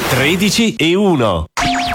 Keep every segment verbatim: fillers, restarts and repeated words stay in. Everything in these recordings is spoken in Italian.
tredici e uno.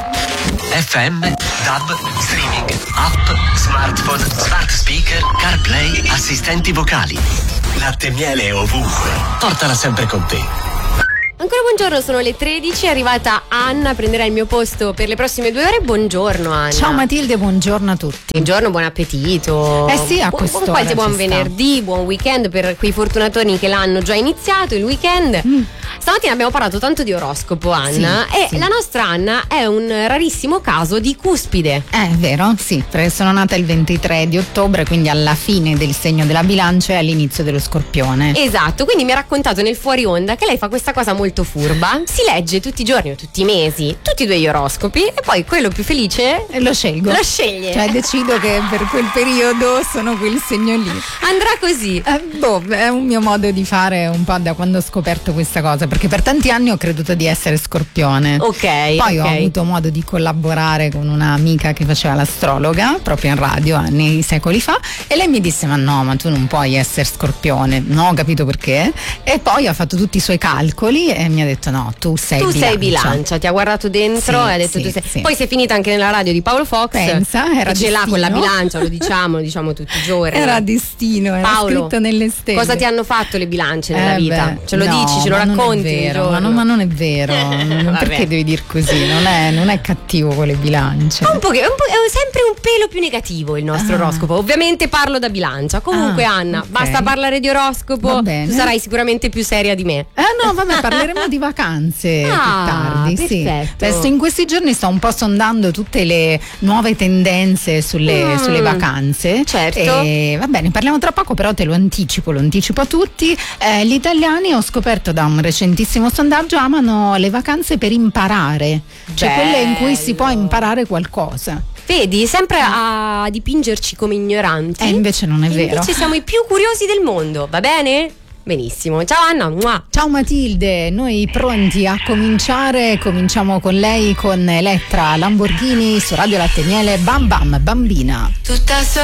F M, DAB, streaming, app, smartphone, smart speaker, CarPlay, assistenti vocali. Latte e miele ovunque. Portala sempre con te. Ancora buongiorno, sono le tredici, è arrivata Anna, prenderà il mio posto per le prossime due ore. Buongiorno Anna. Ciao Matilde, buongiorno a tutti. Buongiorno, buon appetito. Eh sì, a Bu- quest'ora buon quasi buon ci sta. venerdì, buon weekend per quei fortunatoni che l'hanno già iniziato, il weekend. Mm. Stamattina abbiamo parlato tanto di oroscopo, Anna, Sì, e sì. la nostra Anna è un rarissimo caso di cuspide. Eh, è vero? Sì, perché sono nata il ventitré di ottobre, quindi alla fine del segno della bilancia e all'inizio dello scorpione. Esatto, quindi mi ha raccontato nel fuori onda che lei fa questa cosa molto furba, si legge tutti i giorni o tutti i mesi tutti e due gli oroscopi e poi quello più felice E lo scelgo. lo sceglie. Cioè decido che per quel periodo sono quel segno lì. Andrà così. Eh, boh, è un mio modo di fare un po' da quando ho scoperto questa cosa, perché per tanti anni ho creduto di essere scorpione. Ok. Poi ok. ho avuto modo di collaborare con un'amica che faceva l'astrologa proprio in radio anni secoli fa e lei mi disse: ma no, ma tu non puoi essere scorpione. Non ho capito perché. E poi ha fatto tutti i suoi calcoli e mi ha detto: no, tu sei Tu bilancia. sei bilancia, ti ha guardato dentro Sì, e ha detto sì, tu sei. sì. Poi sei finita anche nella radio di Paolo Fox. Pensa, era che ce l'ha destino. quella bilancia, lo diciamo, lo diciamo tutti i giorni. Era destino, era Paolo, scritto nelle stelle. cosa ti hanno fatto le bilance nella Eh vita? beh, Ce lo no, dici, ce lo ma non è racconti? vero, un ma, giorno? non, ma non è vero. Vabbè. Perché devi dire così? Non è, non è cattivo con le bilance. Un po' che- un po', è sempre un pelo più negativo il nostro Ah. oroscopo. Ovviamente parlo da bilancia. Comunque, Ah, Anna, ok. basta parlare di oroscopo. Va bene. Tu sarai sicuramente più seria di me. Eh no, vabbè, parleremo di vacanze Ah, più tardi. Sì. perfetto. Adesso in questi giorni sto un po' sondando tutte le nuove tendenze sulle, Mm. sulle vacanze. Certo. E, va bene, parliamo tra poco, però te lo anticipo, lo anticipo a tutti. Eh, gli italiani, ho scoperto da un recentissimo sondaggio, amano le vacanze per imparare, cioè quelle in cui si può imparare qualcosa. Vedi, sempre a dipingerci come ignoranti. E invece non è vero. Invece siamo i più curiosi del mondo, va bene? Benissimo. Ciao Anna. Mua. Ciao Matilde, noi pronti a cominciare, cominciamo con lei con Elettra Lamborghini su Radio Latte e Miele, Bam Bam Bambina. Tutta